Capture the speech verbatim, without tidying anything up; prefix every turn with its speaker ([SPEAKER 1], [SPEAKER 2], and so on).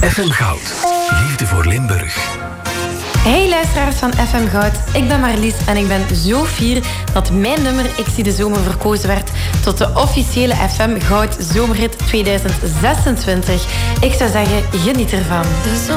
[SPEAKER 1] F M Goud. Liefde voor Limburg.
[SPEAKER 2] Hey luisteraars van F M Goud, ik ben Marlies en ik ben zo fier dat mijn nummer Ik zie de zomer verkozen werd tot de officiële F M Goud Zomerhit tweeduizend zesentwintig. Ik zou zeggen, geniet ervan.